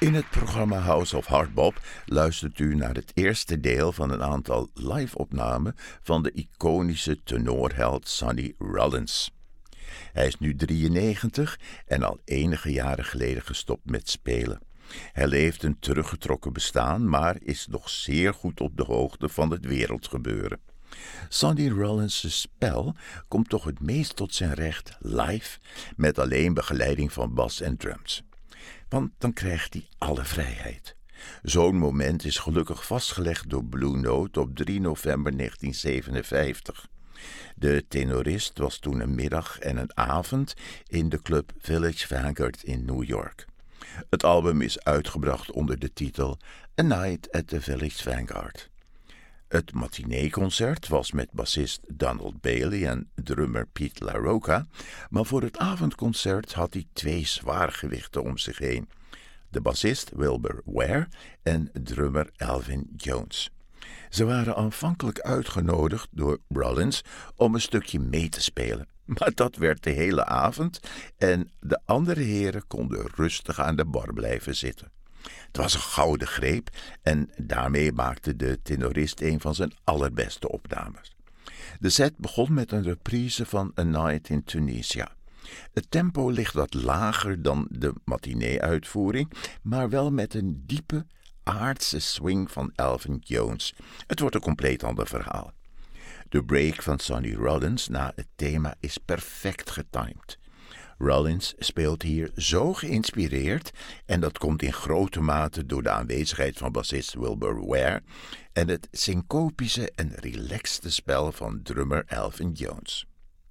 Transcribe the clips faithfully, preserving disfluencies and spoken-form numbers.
In het programma House of Hardbop luistert u naar het eerste deel van een aantal live-opnamen van de iconische tenorheld Sonny Rollins. Hij is nu drieënnegentig en al enige jaren geleden gestopt met spelen. Hij leeft een teruggetrokken bestaan, maar is nog zeer goed op de hoogte van het wereldgebeuren. Sonny Rollins' spel komt toch het meest tot zijn recht live, met alleen begeleiding van bas en drums. Want dan krijgt hij alle vrijheid. Zo'n moment is gelukkig vastgelegd door Blue Note op drie november negentien zevenenvijftig. De tenorist was toen een middag en een avond in de club Village Vanguard in New York. Het album is uitgebracht onder de titel A Night at the Village Vanguard. Het matineeconcert was met bassist Donald Bailey en drummer Pete LaRocca, maar voor het avondconcert had hij twee zwaargewichten om zich heen. De bassist Wilbur Ware en drummer Elvin Jones. Ze waren aanvankelijk uitgenodigd door Rollins om een stukje mee te spelen, maar dat werd de hele avond en de andere heren konden rustig aan de bar blijven zitten. Het was een gouden greep en daarmee maakte de tenorist een van zijn allerbeste opnames. De set begon met een reprise van A Night in Tunisia. Het tempo ligt wat lager dan de matinee-uitvoering, maar wel met een diepe, aardse swing van Elvin Jones. Het wordt een compleet ander verhaal. De break van Sonny Rollins na het thema is perfect getimed. Rollins speelt hier zo geïnspireerd en dat komt in grote mate door de aanwezigheid van bassist Wilbur Ware en het syncopische en relaxte spel van drummer Elvin Jones.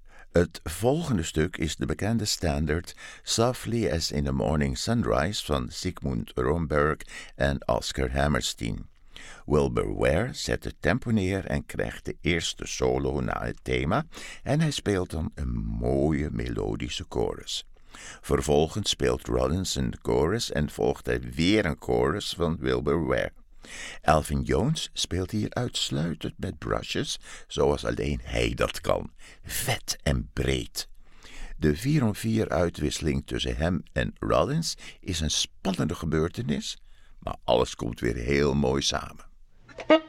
Het volgende stuk is de bekende standaard Softly as in the Morning Sunrise van Sigmund Romberg en Oscar Hammerstein. Wilbur Ware zet het tempo neer en krijgt de eerste solo na het thema en hij speelt dan een mooie melodische chorus. Vervolgens speelt Rollins een chorus en volgt hij weer een chorus van Wilbur Ware. Elvin Jones speelt hier uitsluitend met brushes, zoals alleen hij dat kan. Vet en breed. De vier om vier uitwisseling tussen hem en Rollins is een spannende gebeurtenis, maar alles komt weer heel mooi samen.